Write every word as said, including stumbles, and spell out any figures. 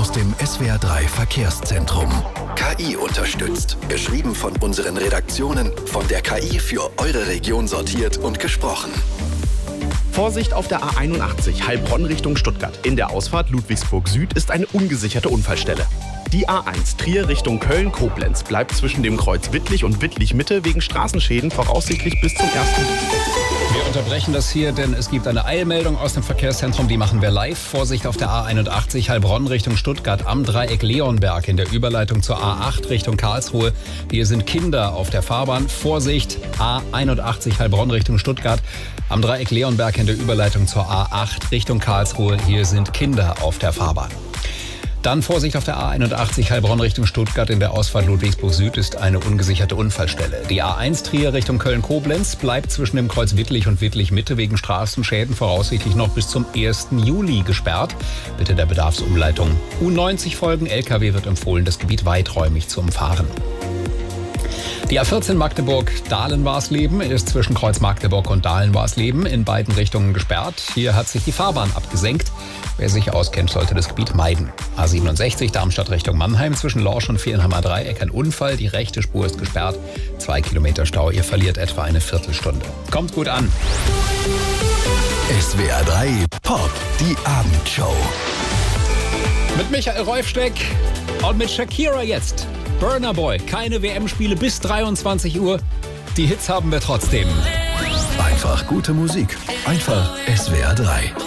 aus dem S W R drei Verkehrszentrum. K I unterstützt. Geschrieben von unseren Redaktionen, von der K I für eure Region sortiert und gesprochen. Vorsicht auf der A einundachtzig, Heilbronn Richtung Stuttgart. In der Ausfahrt Ludwigsburg Süd ist eine ungesicherte Unfallstelle. Die A eins Trier Richtung Köln-Koblenz bleibt zwischen dem Kreuz Wittlich und Wittlich-Mitte wegen Straßenschäden voraussichtlich bis zum ersten Wir unterbrechen das hier, denn es gibt eine Eilmeldung aus dem Verkehrszentrum, die machen wir live. Vorsicht auf der A einundachtzig Heilbronn Richtung Stuttgart am Dreieck Leonberg in der Überleitung zur A acht Richtung Karlsruhe. Hier sind Kinder auf der Fahrbahn. Vorsicht, A einundachtzig Heilbronn Richtung Stuttgart am Dreieck Leonberg in der Überleitung zur A acht Richtung Karlsruhe. Hier sind Kinder auf der Fahrbahn. Dann Vorsicht auf der A einundachtzig Heilbronn Richtung Stuttgart in der Ausfahrt Ludwigsburg Süd ist eine ungesicherte Unfallstelle. Die A eins Trier Richtung Köln-Koblenz bleibt zwischen dem Kreuz Wittlich und Wittlich-Mitte wegen Straßenschäden voraussichtlich noch bis zum ersten Juli gesperrt. Bitte der Bedarfsumleitung U neunzig folgen. L K W wird empfohlen, das Gebiet weiträumig zu umfahren. Die A vierzehn Magdeburg-Dahlen-Warsleben ist zwischen Kreuz Magdeburg und Dahlen-Warsleben in beiden Richtungen gesperrt. Hier hat sich die Fahrbahn abgesenkt. Wer sich auskennt, sollte das Gebiet meiden. A siebenundsechzig Darmstadt Richtung Mannheim zwischen Lorsch und Vierenheimer Dreieck ein Unfall. Die rechte Spur ist gesperrt. Zwei Kilometer Stau. Ihr verliert etwa eine Viertelstunde. Kommt gut an. S W R drei Pop, die Abendshow. Mit Michael Rolfsteck und mit Shakira jetzt. Burna Boy, keine W M-Spiele bis dreiundzwanzig Uhr. Die Hits haben wir trotzdem. Einfach gute Musik. Einfach S W R drei.